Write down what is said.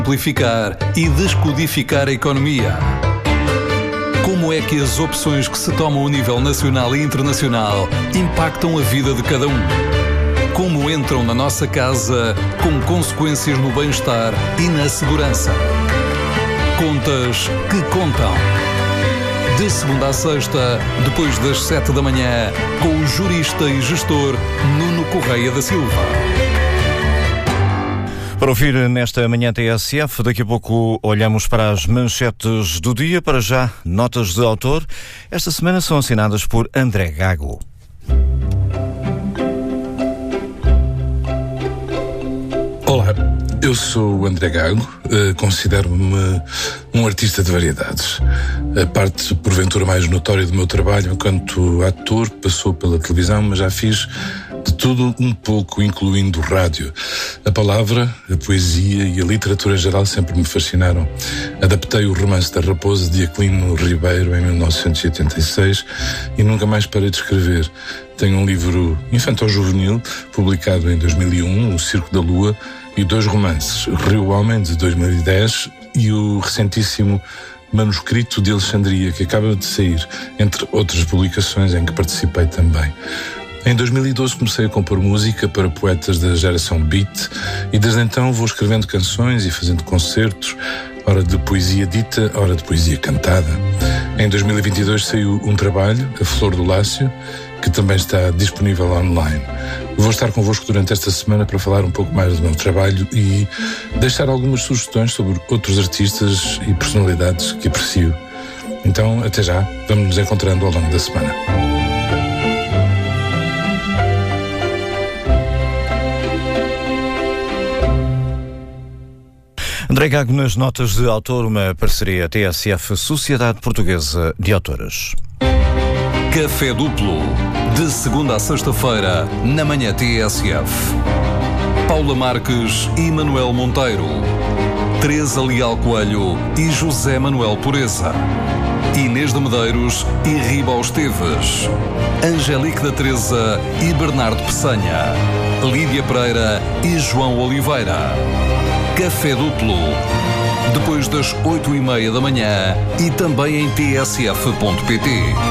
Simplificar e descodificar a economia. Como é que as opções que se tomam a nível nacional e internacional impactam a vida de cada um? Como entram na nossa casa com consequências no bem-estar e na segurança? Contas que contam. De segunda a sexta, depois das 7 da manhã, com o jurista e gestor Nuno Correia da Silva. Para ouvir nesta manhã TSF, daqui a pouco olhamos para as manchetes do dia. Para já, notas de autor. Esta semana são assinadas por André Gago. Olá, eu sou o André Gago, considero-me um artista de variedades. A parte, porventura, mais notória do meu trabalho enquanto ator passou pela televisão, mas já fiz de tudo um pouco, incluindo o rádio. A palavra, a poesia e a literatura em geral sempre me fascinaram. Adaptei o Romance da Raposa de Aquilino Ribeiro em 1986 e nunca mais parei de escrever. Tenho um livro infantil-juvenil, publicado em 2001, O Circo da Lua, e 2 romances, Rio Homem, de 2010, e o recentíssimo Manuscrito de Alexandria, que acaba de sair, entre outras publicações em que participei também. Em 2012 comecei a compor música para poetas da geração Beat e desde então vou escrevendo canções e fazendo concertos, ora de poesia dita, ora de poesia cantada. Em 2022 saiu um trabalho, A Flor do Lácio, que também está disponível online. Vou estar convosco durante esta semana para falar um pouco mais do meu trabalho e deixar algumas sugestões sobre outros artistas e personalidades que aprecio. Então, até já, vamos nos encontrando ao longo da semana. André Gago nas notas de autor, uma parceria TSF Sociedade Portuguesa de Autores. Café Duplo, de segunda a sexta-feira, na manhã TSF. Paula Marques e Manuel Monteiro. Teresa Leal Coelho e José Manuel Pureza. Inês de Medeiros e Riba Esteves. Angelique da Teresa e Bernardo Peçanha. Lídia Pereira e João Oliveira. Café Duplo, depois das 8h30 da manhã e também em tsf.pt.